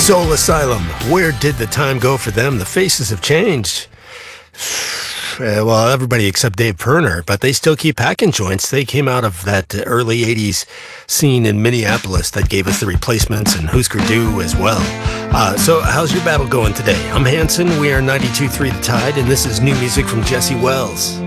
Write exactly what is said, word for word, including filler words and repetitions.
Soul Asylum. Where did the time go for them? The faces have changed. Uh, well, everybody except Dave Pirner, but they still keep packing joints. They came out of that early eighties scene in Minneapolis that gave us the Replacements and Husker Du as well. Uh, so how's your battle going today? I'm Hanson. We are ninety-two point three The Tide, and this is new music from Jesse Wells.